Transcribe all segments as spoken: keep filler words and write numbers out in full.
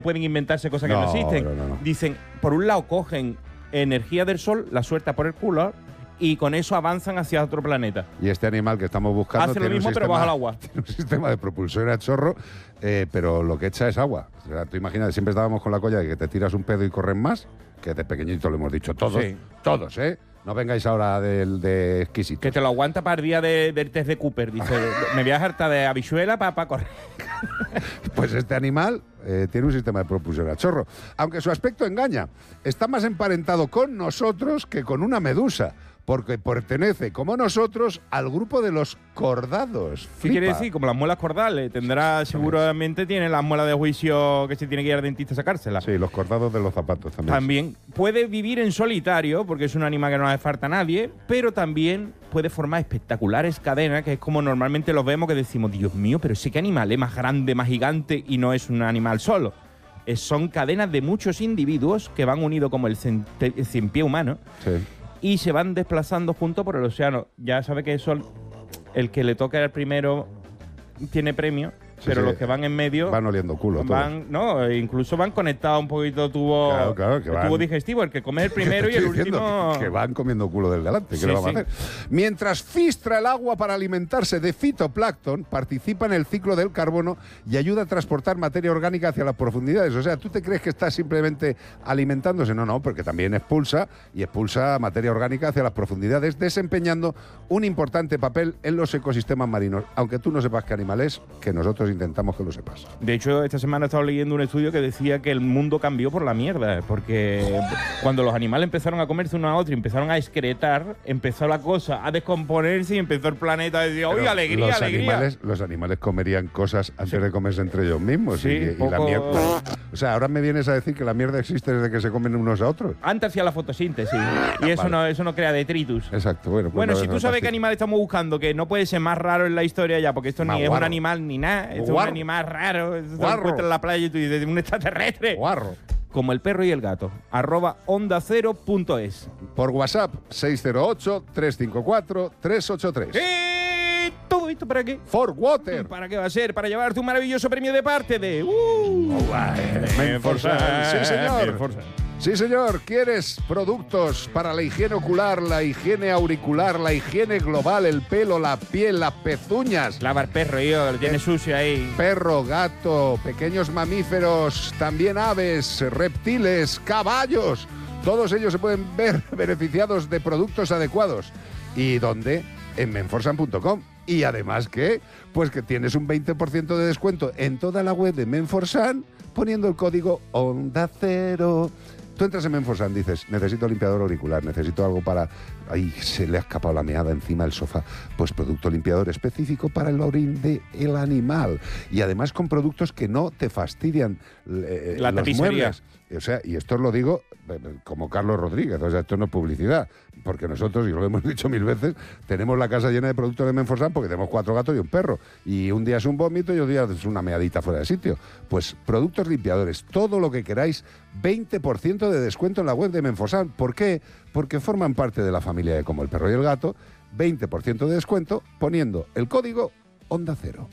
pueden inventarse cosas que No, no existen. no, no, no. Dicen, por un lado cogen energía del sol, la suelta por el culo y con eso avanzan hacia otro planeta. Y este animal que estamos buscando Hace lo tiene un mismo, pero sistema- bajo el agua. Tiene un sistema de propulsión a chorro, eh, pero lo que echa es agua. O sea, tú imaginas, siempre estábamos con la colla de que te tiras un pedo y corren más, que de pequeñito lo hemos dicho todos, Sí. todos, ¿eh? No vengáis ahora del de exquisito. Que te lo aguanta para el día de- del test de Cooper. Dice, me voy a hartar de habichuela para pa correr. Pues este animal eh, tiene un sistema de propulsión a chorro. Aunque su aspecto engaña, está más emparentado con nosotros que con una medusa, porque pertenece, como nosotros, al grupo de los cordados. ¿Qué quiere Flipa. decir? Como las muelas cordales. Tendrá, seguramente tiene las muelas de juicio que se tiene que ir al dentista a sacárselas. Sí, los cordados de los zapatos también. También puede vivir en solitario, porque es un animal que no le hace falta a nadie, pero también puede formar espectaculares cadenas, que es como normalmente los vemos, que decimos, Dios mío, pero sí que animal es más grande, más gigante, y no es un animal solo. Es- son cadenas de muchos individuos que van unidos como el, cente- el cien pie humano Sí. y se van desplazando juntos por el océano. Ya sabe que eso, el que le toque al primero tiene premio, Sí, pero sí. los que van en medio Van oliendo culo todos. van, no, incluso van conectados un poquito tubo, Claro, claro, que el van- tubo digestivo, el que come el ¿Qué primero te y el estoy diciendo? último. Que van comiendo culo del delante. ¿Qué Sí, le vamos sí. a hacer? Mientras filtra el agua para alimentarse de fitoplancton, participa en el ciclo del carbono y ayuda a transportar materia orgánica hacia las profundidades. O sea, ¿tú te crees que está simplemente alimentándose? No, no, porque también expulsa y expulsa materia orgánica hacia las profundidades, desempeñando un importante papel en los ecosistemas marinos. Aunque tú no sepas qué animal es, que nosotros intentamos que lo sepas. De hecho, esta semana he estado leyendo un estudio que decía que el mundo cambió por la mierda, porque cuando los animales empezaron a comerse uno a otro y empezaron a excretar, empezó la cosa a descomponerse y empezó el planeta a decir, ¡oye, Pero alegría, los alegría! Animales, los animales comerían cosas antes de comerse entre ellos mismos. Sí, y, y la poco- mierda. O sea, ahora me vienes a decir que la mierda existe desde que se comen unos a otros. Antes hacía la fotosíntesis y eso, Vale. no, eso no crea detritus. Exacto, bueno. Pues Bueno, no si es tú sabes qué fantástico. animal estamos buscando, que no puede ser más raro en la historia ya, porque esto Más ni es un guarro. animal ni nada, esto es un Guarro. animal raro, esto se lo Guarro. encuentras en la playa y tú dices, un extraterrestre. Guarro. Como el perro y el gato, arroba onda cero punto es. Por WhatsApp, seis cero ocho, tres cinco cuatro, tres ocho tres. ¿Y todo esto para qué? For Water. ¿Para qué va a ser? Para llevarte un maravilloso premio de parte de... Uh, Menforsan. Sí, señor. Menforsan. Sí, señor. ¿Quieres productos para la higiene ocular, la higiene auricular, la higiene global, el pelo, la piel, las pezuñas? Lava el perro, yo, que lo tiene Eh, sucio ahí. Perro, gato, pequeños mamíferos, también aves, reptiles, caballos. Todos ellos se pueden ver beneficiados de productos adecuados. ¿Y dónde? En menforsan punto com. Y además, ¿qué? Pues que tienes un veinte por ciento de descuento en toda la web de Menforsan poniendo el código Onda Cero. Tú entras en Menforsan, dices, necesito limpiador auricular, necesito algo para... Ay, se le ha escapado la meada encima del sofá. Pues producto limpiador específico para el orín del animal. Y además con productos que no te fastidian eh, La los tapicería. muebles. O sea, y esto os lo digo eh, como Carlos Rodríguez, o sea, esto no es publicidad, porque nosotros, y lo hemos dicho mil veces, tenemos la casa llena de productos de Menforsan porque tenemos cuatro gatos y un perro. Y un día es un vómito y otro día es una meadita fuera de sitio. Pues productos limpiadores, todo lo que queráis, veinte por ciento de descuento en la web de Menforsan. ¿Por qué? Porque forman parte de la familia de Como el Perro y el Gato, veinte por ciento de descuento poniendo el código Onda Cero.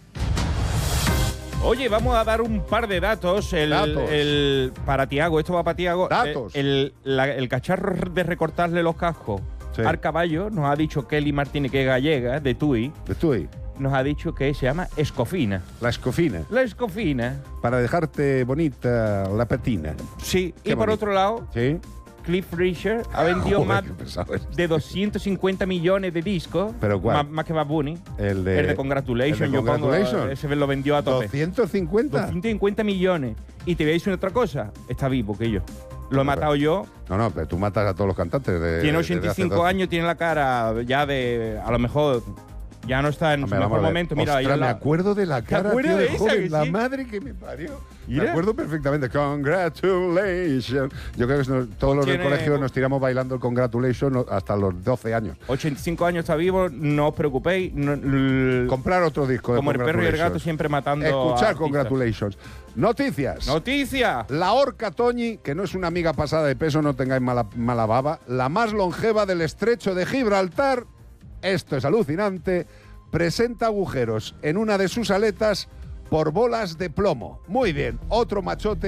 Oye, vamos a dar un par de datos. El, Datos. el- para Tiago, esto va para Tiago. Datos. El, la- el cacharro de recortarle los cascos Sí. al caballo, nos ha dicho Kelly Martínez, que es gallega, de Tui, Estoy, nos ha dicho que se llama escofina. la escofina, La escofina, para dejarte bonita la patina. sí. Qué y por bonito. otro lado, ¿Sí? Cliff Richard ha vendido Joder, más qué pesado es. de doscientos cincuenta millones de discos. ¿Pero cuál? Más, más que Bad Bunny. El de, el de Congratulations, el de yo pongo. Congratulations. Ese lo vendió a tope. doscientos cincuenta. doscientos cincuenta millones. Y te voy a decir otra cosa. Está vivo que yo. Lo he matado yo. No, no, pero tú matas a todos los cantantes. De, Tiene desde ochenta y hace cinco doce. años, tiene la cara ya de... A lo mejor ya no está en Hombre, su vamos mejor a ver. momento. Mira, ahí Ostras, al me lado. acuerdo de la cara, acuerdas tío, de de esa, joven, que la sí? madre que me parió. Mira. Me acuerdo perfectamente. Congratulations. Yo creo que nos- todos los del Tiene- colegio nos tiramos bailando el Congratulations hasta los doce años. ochenta y cinco años está vivo, no os preocupéis. no- l- Comprar otro disco de como el perro y el Congratulations. gato siempre matando a Escuchar artistas. Congratulations. Noticias. ¡Noticia! La orca Toñi, que no es una amiga pasada de peso, no tengáis mala, mala baba, la más longeva del estrecho de Gibraltar, esto es alucinante, presenta agujeros en una de sus aletas por bolas de plomo. Muy bien, otro machote